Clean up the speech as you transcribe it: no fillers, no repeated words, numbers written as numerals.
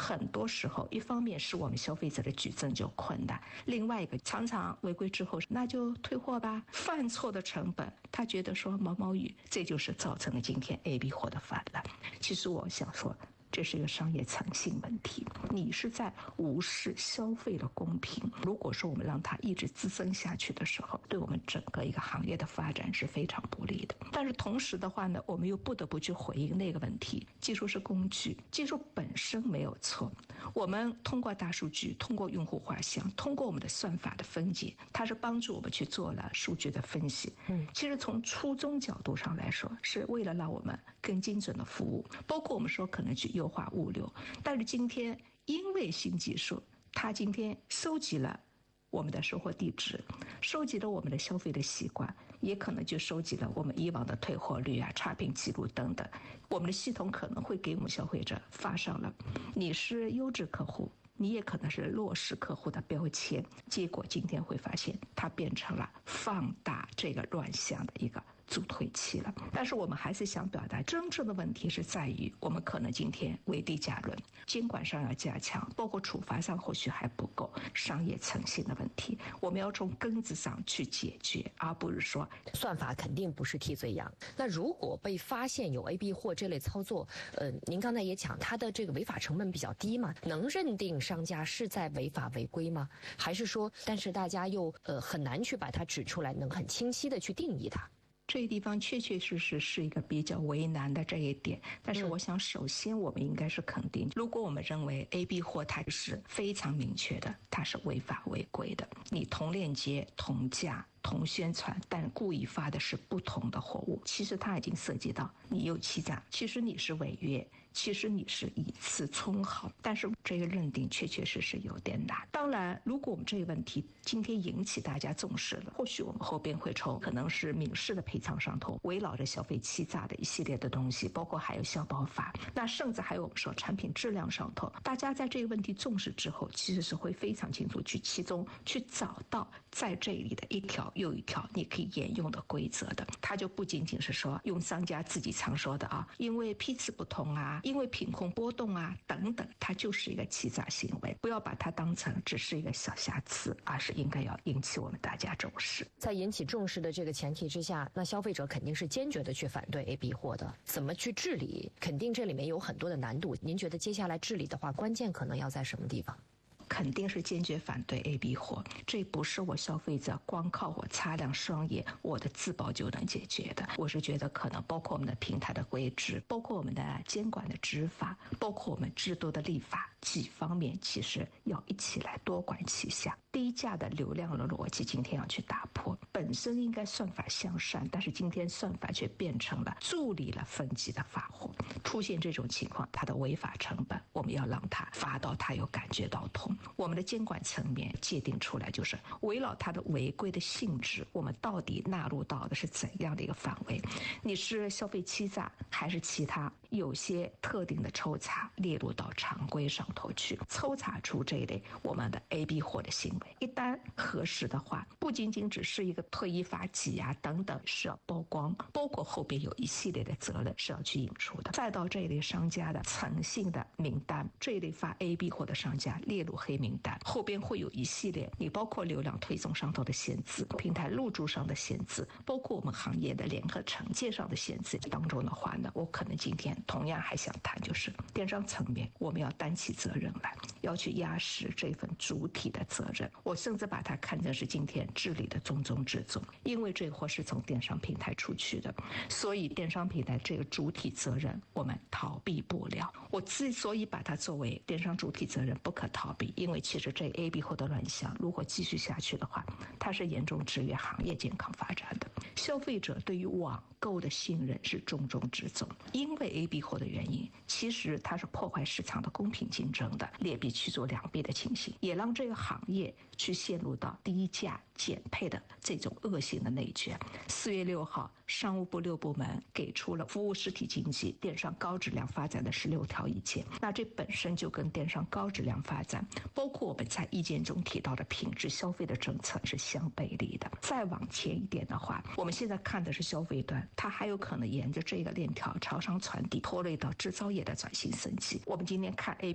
很多时候一方面是我们消费者的举证就困难，另外一个常常违规之后那就退货吧，犯错的成本他觉得说毛毛雨，这就是造成了今天 AB 货的泛滥。其实我想说这是一个商业诚信问题，你是在无视消费的公平。如果说我们让它一直滋生下去的时候，对我们整个一个行业的发展是非常不利的。但是同时的话呢，我们又不得不去回应那个问题，技术是工具，技术本身没有错，我们通过大数据，通过用户画像，通过我们的算法的分解，它是帮助我们去做了数据的分析。其实从初衷角度上来说，是为了让我们更精准的服务，包括我们说可能去优化物流。但是今天因为新技术，它今天收集了我们的收货地址，收集了我们的消费的习惯，也可能就收集了我们以往的退货率啊、差评记录等等。我们的系统可能会给我们消费者发上了你是优质客户，你也可能是弱势客户的标签，结果今天会发现它变成了放大这个乱象的一个助推器了。但是我们还是想表达，真正的问题是在于我们可能今天为地价论，监管上要加强，包括处罚上或许还不够，商业诚信的问题我们要从根子上去解决，而不是说算法肯定不是替罪羊。那如果被发现有 AB 货这类操作，您刚才也讲它的这个违法成本比较低嘛，能认定商家是在违法违规吗？还是说但是大家又很难去把它指出来，能很清晰的去定义它？ 这个地方确确实实是一个比较为难的这一点，但是我想首先我们应该是肯定，如果我们认为 AB 货它是非常明确的，它是违法违规的，你同链接同价同宣传，但故意发的是不同的货物，其实它已经涉及到你有欺诈，其实你是违约，其实你是以次充好，但是这个认定确确实实有点难。当然如果我们这个问题今天引起大家重视了，或许我们后边会从可能是民事的赔偿上头，围绕着消费欺诈的一系列的东西，包括还有消保法，那甚至还有我们说产品质量上头，大家在这个问题重视之后，其实是会非常清楚去其中去找到在这里的一条又一条你可以沿用的规则的。它就不仅仅是说用商家自己常说的啊，因为批次不同啊，因为品控波动啊等等，它就是一个欺诈行为，不要把它当成只是一个小瑕疵，而是应该要引起我们大家重视。 在引起重视的这个前提之下，那消费者肯定是坚决的去反对 AB 货的，怎么去治理，肯定这里面有很多的难度。您觉得接下来治理的话，关键可能要在什么地方？ 肯定是坚决反对 AB 货，这不是我消费者光靠我擦亮双眼我的自保就能解决的。我是觉得可能包括我们的平台的规制，包括我们的监管的执法，包括我们制度的立法，几方面其实要一起来多管齐下。低价的流量的逻辑今天要去打破，本身应该算法向善，但是今天算法却变成了助力了分级的发货，出现这种情况，它的违法成本我们要让它发到它有感觉到痛。我们的监管层面界定出来，就是围绕它的违规的性质，我们到底纳入到的是怎样的一个范围，你是消费欺诈还是其他有些特定的抽查列入到常规上头去，抽查出这一类我们的 AB 货的行为，一旦核实的话，不仅仅只是一个退一罚几啊等等是要曝光，包括后边有一系列的责任是要去引出的，再到这一类商家的诚信的名单，这一类发 AB 货的商家列入黑名单，后边会有一系列你包括流量推送上头的限制，平台入驻上的限制，包括我们行业的联合惩戒上的限制当中的话呢，我可能今天同样还想谈，就是电商层面我们要担起责任来，要去压实这份主体的责任，我甚至把它看成是今天治理的重中之重，因为这货是从电商平台出去的，所以电商平台这个主体责任我们逃避不了。我之所以把它作为电商主体责任不可逃避，因为其实这 AB 货的乱象如果继续下去的话，它是严重制约行业健康发展的。消费者对于网购的信任是重中之重，因为 AB 货的原因，其实它是破坏市场的公平竞争的，劣币驱逐良币的情形，也让这个行业去陷入到低价减配的这种恶性的内卷。4月6号，商务部6部门给出了服务实体经济电商高质量发展的16条意见，那这本身就跟电商高质量发展，包括我们在意见中提到的品质消费的政策是相背离的。再往前一点的话，我们现在看的是消费端，它还有可能沿着这个链条朝上传递，拖累到制造业的转型升级。我们今天看